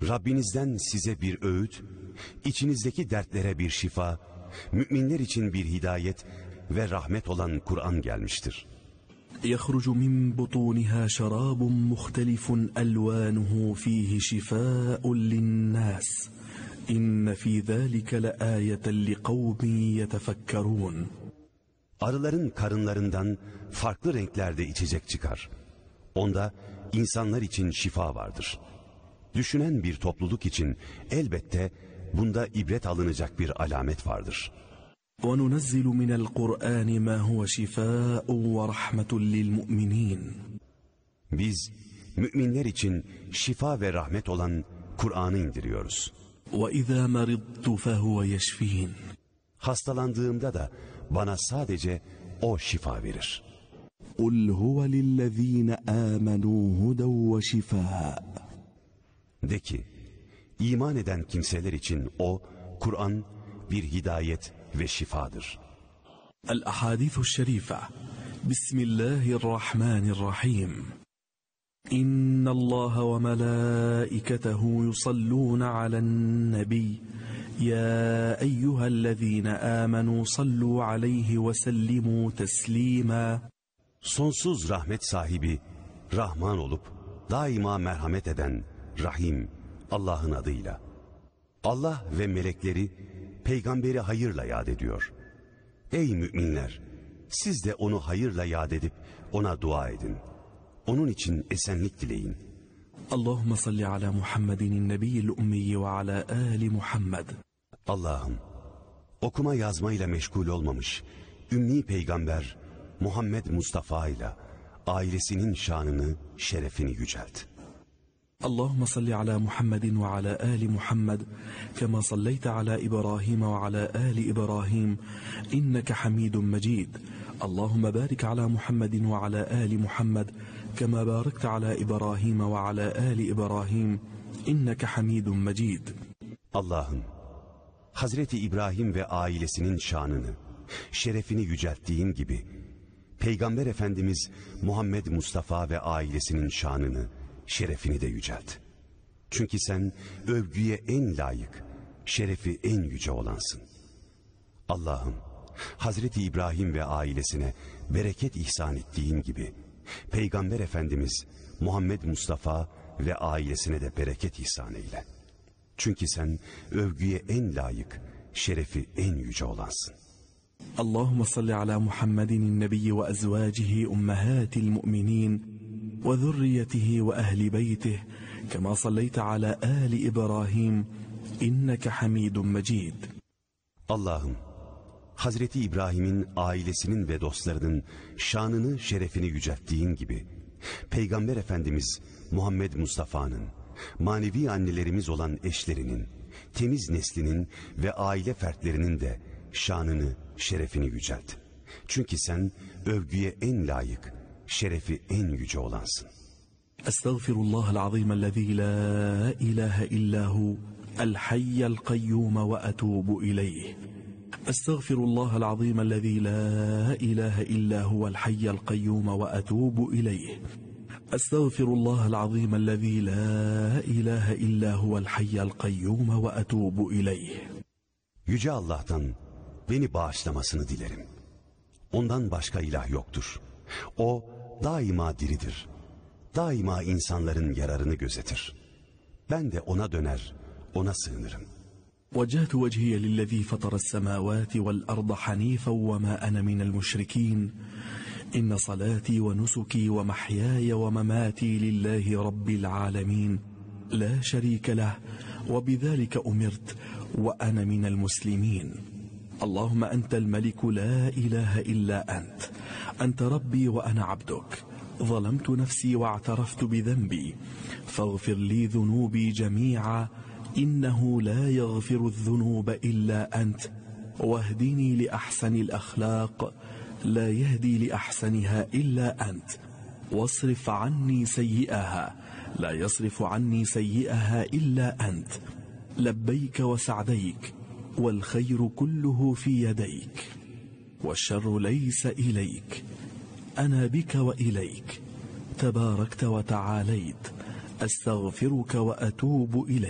Rabbinizden size bir öğüt, içinizdeki dertlere bir şifa, müminler için bir hidayet ve rahmet olan Kur'an gelmiştir. يخرج من بطونها شراب مختلف ألوانه فيه شفاء للناس إن في ذلك لآية لقوم يتفكرون. Arıların karınlarından farklı renklerde içecek çıkar. Onda insanlar için şifa vardır. Düşünen bir topluluk için elbette bunda ibret alınacak bir alamet vardır. وَنُنَزِّلُ مِنَ الْقُرْآنِ مَا هُوَ شِفَاءٌ وَرَحْمَةٌ لِلْمُؤْمِنِينَ. Biz müminler için şifa ve rahmet olan Kur'an'ı indiriyoruz. وَإِذَا مَرِضْتُ فَهُوَ يَشْفِينَ. Hastalandığımda da bana sadece o şifa verir. قُلْ هُوَ لِلَّذ۪ينَ آمَنُوا هُدًى وَشِفَاءٌ. De ki, iman eden kimseler için o, Kur'an bir hidayet ve şifadır. الأحاديث الشريفة. بسم الله الرحمن الرحيم. إن الله وملائكته يصلون على النبي يا أيها الذين آمنوا صلوا عليه وسلموا تسليما. Sonsuz rahmet sahibi, Rahman olup daima merhamet eden Rahim Allah'ın adıyla. Allah ve melekleri peygamberi hayırla yad ediyor. Ey müminler! Siz de onu hayırla yad edip ona dua edin. Onun için esenlik dileyin. Allahümme salli ala Muhammedin nebiyyil ummiyi ve ala ali Muhammed. Allah'ım, okuma yazmayla meşgul olmamış ümmi peygamber Muhammed Mustafa ile ailesinin şanını, şerefini yücelt. اللهم صل على محمد وعلى آل محمد كما صليت على إبراهيم وعلى آل إبراهيم إنك حميد مجيد. اللهم بارك على محمد وعلى آل محمد كما باركت على إبراهيم وعلى آل إبراهيم إنك حميد مجيد. Allah'ım, Hazreti İbrahim ve ailesinin şanını, şerefini yücelttiğin gibi Peygamber Efendimiz Muhammed Mustafa ve ailesinin şanını, şerefini de yücelt. Çünkü sen övgüye en layık, şerefi en yüce olansın. Allah'ım, Hazreti İbrahim ve ailesine bereket ihsan ettiğin gibi Peygamber Efendimiz Muhammed Mustafa ve ailesine de bereket ihsan eyle. Çünkü sen övgüye en layık, şerefi en yüce olansın. Allahümme salli ala Muhammedin nebiyyi ve ezvacihi ummahatil mu'minin ve zürriyetihi ve ehli beytih kema sallayte ala ali İbrahim inneke hamidun mecid. Allah'ım, Hazreti İbrahim'in ailesinin ve dostlarının şanını, şerefini yücelttiğin gibi Peygamber Efendimiz Muhammed Mustafa'nın, manevi annelerimiz olan eşlerinin, temiz neslinin ve aile fertlerinin de şanını, şerefini yücelt. Çünkü sen övgüye en layık, şerefi en yüce olansın. Estağfirullahal azimellezî la ilahe illahu el hayyel kayyum ve etûbu ileyh. Estağfirullahal azimellezî la ilahe illahu el hayyel kayyum ve etûbu ileyh. Estağfirullahal azimellezî la ilahe illahu el hayyel kayyum ve etûbu ileyh. Yüce Allah'tan beni bağışlamasını dilerim. Ondan başka ilah yoktur. O daima diridir. Daima insanların yararını gözetir. Ben de ona döner, ona sığınırım. وجهت وجهي للذي فطر السماوات والأرض حنيفا وما أنا من المشركين إن صلاتي ونسكي ومحياي ومماتي لله رب العالمين لا شريك له وبذلك أمرت وأنا من المسلمين. اللهم أنت الملك لا إله إلا أنت. أنت ربي وأنا عبدك. ظلمت نفسي واعترفت بذنبي فاغفر لي ذنوبي جميعا إنه لا يغفر الذنوب إلا أنت واهدني لأحسن الأخلاق لا يهدي لأحسنها إلا أنت واصرف عني سيئها لا يصرف عني سيئها إلا أنت لبيك وسعديك والخير كله في يديك والشر ليس إليك أنا بك وإليك تباركت وتعاليت أستغفرك وأتوب إليك.